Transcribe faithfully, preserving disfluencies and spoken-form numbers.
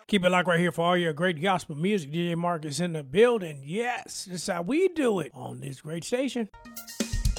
Keep it locked right here for all your great gospel music. D J Mark is in the building. Yes, this is how we do it on this great station.